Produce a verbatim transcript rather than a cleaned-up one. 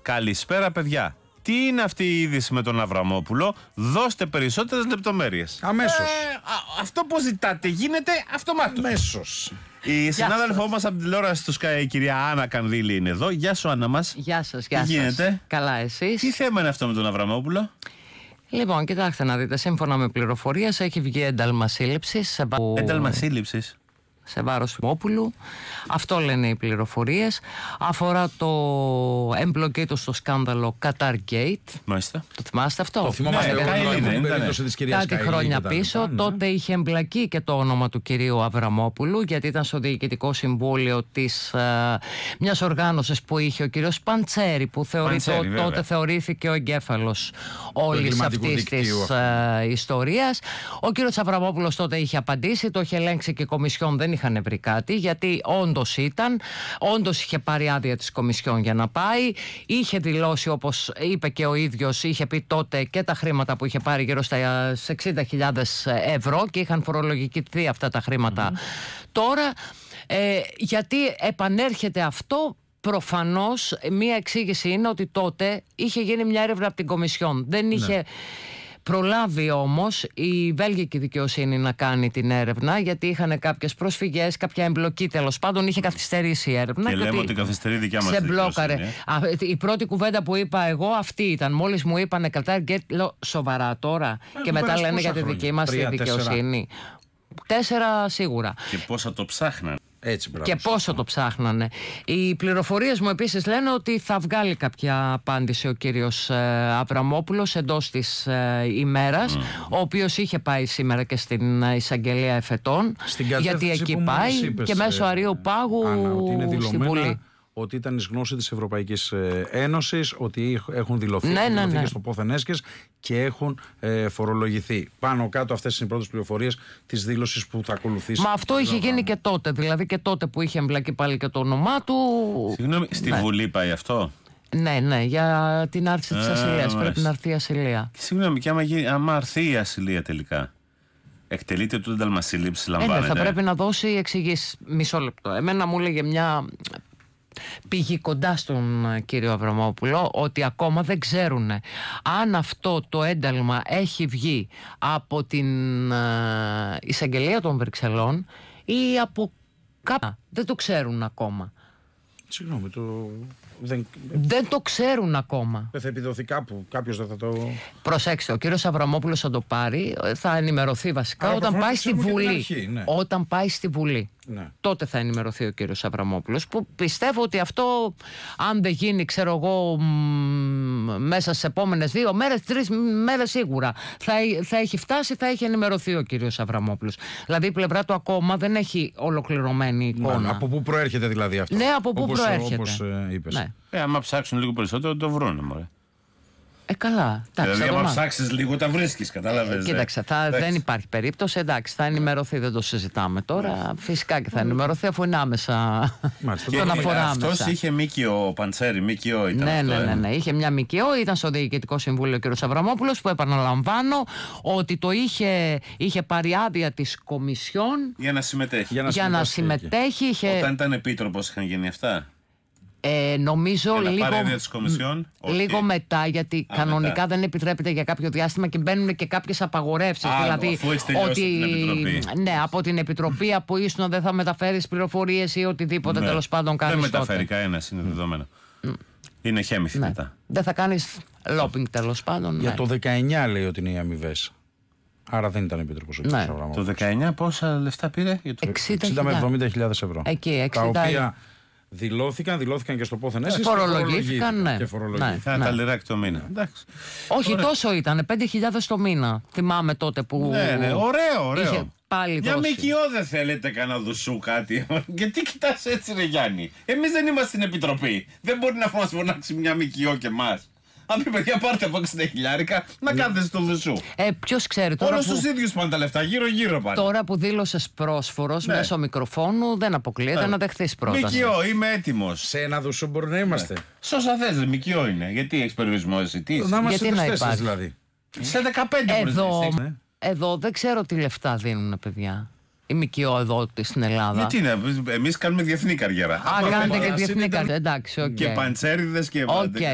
Καλησπέρα, παιδιά. Τι είναι αυτή η είδηση με τον Αβραμόπουλο? Δώστε περισσότερες λεπτομέρειες. Αμέσως. Ε, α, αυτό που ζητάτε γίνεται αυτομάτως. Αμέσως. Η συνάδελφό μας από την τηλεόραση του Sky, η κυρία Άννα Κανδύλη, είναι εδώ. Γεια σου, Άννα μας. Γεια σας, γεια Τι σας. γίνεται? Καλά, εσείς? Τι θέμα είναι αυτό με τον Αβραμόπουλο? Λοιπόν, κοιτάξτε να δείτε, σύμφωνα με πληροφορίες έχει βγει ένταλμα σύλληψης σε, βα... Ένταλμα σύλληψης. σε βάρος Αβραμόπουλου. Αυτό λένε οι πληροφορίες. Αφορά το εμπλοκή του στο σκάνδαλο Qatar Gate. Μάλιστα. Το θυμάστε αυτό? Το θυμόμαστε Ναι, εγώ. Κάιλι, ναι, Την ναι. περίπτωση της κυρίας Κάτι Κάιλι χρόνια και τα πίσω, λοιπά, ναι. τότε είχε εμπλακεί και το όνομα του κυρίου Αβραμόπουλου, γιατί ήταν στο διοικητικό συμβούλιο της ε, μιας οργάνωσης που είχε ο κύριος Παντσέρη, που θεωρείται, Παντσέρη, βέβαια. τότε θεωρήθηκε ο εγκέφαλος όλης εγκληματικού αυτής δικτύου της αυτού. ε, ιστορίας. Ο κύριος Αβραμόπουλος τότε είχε απαντήσει, το είχε ελέγξει και η Κομισιόν, δεν είχαν βρει κάτι, γιατί όντως ήταν, όντως είχε πάρει άδεια της Κομισιόν για να πάει, είχε δηλώσει, όπως είπε και ο ίδιος, είχε πει τότε και τα χρήματα που είχε πάρει γύρω στα εξήντα χιλιάδες ευρώ και είχαν φορολογικηθεί αυτά τα χρήματα. Mm-hmm. Τώρα, ε, γιατί επανέρχεται αυτό? Προφανώς μία εξήγηση είναι ότι τότε είχε γίνει μια έρευνα από την Κομισιόν. Δεν είχε... Ναι. Προλάβει όμως η βέλγικη δικαιοσύνη να κάνει την έρευνα, γιατί είχαν κάποιες προσφυγές, κάποια εμπλοκή, τέλος πάντων είχε καθυστερήσει η έρευνα. Και, και λέμε ότι καθυστερεί δικιά μας σε δικαιοσύνη. μπλόκαρε. Α, η πρώτη κουβέντα που είπα εγώ αυτή ήταν. Μόλις μου είπανε Qatar Gate, λέω σοβαρά τώρα? Ε, και μετά λένε για τη χρόνια. δική μας Τρία, δικαιοσύνη. Τέσσερα σίγουρα. Και πόσα το ψάχναν. Έτσι, μπράβο, Και πόσο το ψάχνανε. Οι πληροφορίες μου επίσης λένε ότι θα βγάλει κάποια απάντηση ο κύριος ε, Αβραμόπουλος εντός της ε, ημέρας, mm. ο οποίος είχε πάει σήμερα και στην εισαγγελία εφετών, γιατί εκεί πάει είπες, και μέσω Αρείου Πάγου Άννα, ότι είναι στη Βουλή. Ότι ήταν εις γνώση της Ευρωπαϊκής Ένωσης, ότι έχουν δηλωθεί, ναι, έχουν ναι, δηλωθεί ναι. και στο πόθεν έσχες και έχουν ε, φορολογηθεί. Πάνω κάτω αυτές είναι οι πρώτες πληροφορίες της δήλωσης που θα ακολουθήσει. Μα αυτό είχε γίνει και τότε, δηλαδή και τότε που είχε εμπλακεί πάλι και το όνομά του. Συγγνώμη, στη ναι. Βουλή πάει αυτό? Ναι, ναι, για την άρση της ασυλίας. Πρέπει να έρθει η ασυλία. Συγγνώμη, και άμα, γίνει, άμα αρθεί η ασυλία τελικά, εκτελείται το ένταλμα σύλληψης, λαμβάνεται? Ε, ναι, θα πρέπει να δώσει εξηγήσεις. Μισό λεπτό. Εμένα μου έλεγε μια πηγή κοντά στον κύριο Αβραμόπουλο ότι ακόμα δεν ξέρουν αν αυτό το ένταλμα έχει βγει από την uh, εισαγγελία των Βρυξελών ή από κάπου. Δεν το ξέρουν ακόμα. Συγγνώμη, το... Δεν... δεν το ξέρουν ακόμα. Δεν θα επιδοθεί κάπου, κάποιος δεν θα το... Προσέξτε, ο κύριος Αβραμόπουλος θα το πάρει, θα ενημερωθεί βασικά Άρα, όταν πάει στη Βουλή. Αρχή, ναι. Όταν πάει στη Βουλή. Ναι. Τότε θα ενημερωθεί ο κύριος Αβραμόπουλος, που πιστεύω ότι αυτό, αν δεν γίνει, ξέρω εγώ, μ, μέσα στις επόμενες δύο μέρες, τρεις μέρες σίγουρα θα, θα έχει φτάσει, θα έχει ενημερωθεί ο κύριος Αβραμόπουλος. Δηλαδή η πλευρά του ακόμα δεν έχει ολοκληρωμένη εικόνα. Ναι, από πού προέρχεται δηλαδή αυτό? Ναι, από πού όπως, προέρχεται. Όπως ε, είπες. Ναι. Ε, άμα ψάξουν λίγο περισσότερο, το βρούνε, μωρέ. Ε, καλά. Δηλαδή, άμα ψάξεις λίγο, τα βρίσκεις, κατάλαβες? Ε, κοίταξε, θα, δεν υπάρχει περίπτωση. Εντάξει, θα ενημερωθεί, δεν το συζητάμε τώρα. Φυσικά και θα ενημερωθεί, αφού είναι άμεσα. Τον αφορά άμεσα. Αυτός είχε ΜΚΟ, Παντσέρη, ΜΚΟ ήταν. Ναι, αυτό, ναι, ναι, ναι. Είχε μια ΜΚΟ, ήταν στο Διοικητικό Συμβούλιο ο κ. Αβραμόπουλος, που επαναλαμβάνω ότι το είχε, είχε πάρει άδεια της Κομισιόν για να συμμετέχει. Για να, για να συμμετέχει. Είχε... Όταν ήταν επίτροπος είχαν γίνει αυτά. Ε, νομίζω λίγο, λίγο μετά, γιατί Α, κανονικά μετά. δεν επιτρέπεται για κάποιο διάστημα και μπαίνουν και κάποιες απαγορεύσεις. Δηλαδή, ότι την ναι, από την Επιτροπή από ίσως δεν θα μεταφέρεις πληροφορίες ή οτιδήποτε ναι. τέλος πάντων κάνεις. Δεν μεταφέρει κανένας, είναι δεδομένο. Mm. Είναι χέμηθη ναι. μετά. Δεν θα κάνεις λόπινγκ τέλος πάντων. Για ναι. το δεκαεννιά λέει ότι είναι οι αμοιβές. Άρα δεν ήταν επίτροπος ο κ. Αβραμόπουλος. Το δεκαεννιά πόσα λεφτά πήρε? εξήντα με εβδομήντα χιλιάδες ευρώ. Εκεί, εξήντα. Τα οποία δηλώθηκαν, δηλώθηκαν και στο πόθεν έσχες. Φορολογήθηκαν, ναι. Και φορολογήθηκαν. Θα ναι. τα λιράκι το μήνα. Εντάξει. Όχι, Ωραία. τόσο ήταν. πέντε χιλιάδες το μήνα. Θυμάμαι τότε που. Ναι, ναι. Ωραίο, ωραίο. Είχε πάλι για δώσει. ΜΚΟ δεν θέλετε κανένα δουσού κάτι? Γιατί κοιτάς έτσι, ρε Γιάννη? Εμείς δεν είμαστε στην Επιτροπή. Δεν μπορεί να μας φωνάξει μια ΜΚΟ και εμάς. Αν πει παιδιά, πάρτε από εξήντα χιλιάρικα να κάνετε στο δουσού. Ε, ποιος ξέρει τώρα. Όλους που... τους ίδιους πάνε τα λεφτά, γύρω-γύρω πάνε. Τώρα που δήλωσες πρόσφορος ναι. μέσω μικροφόνου, δεν αποκλείεται ναι. να δεχθείς πρόταση. ΜΚΟ, είμαι έτοιμος. Σε ένα δουσού μπορεί να είμαστε. Ναι. Σώσα θες, ΜΚΟ είναι. Γιατί έχεις περιορισμό εσύ? Τι να είμαστε γιατί να υπάρχει δηλαδή. Σε δεκαπέντε εδώ, ναι. εδώ δεν ξέρω τι λεφτά δίνουν, παιδιά. Η ΜΚΟ εδώ στην Ελλάδα. Γιατί είναι, εμείς κάνουμε διεθνή καριέρα. Α, κάνετε και διεθνή καριέρα. Εντάξει, οκ. Και παντσέριδες και okay.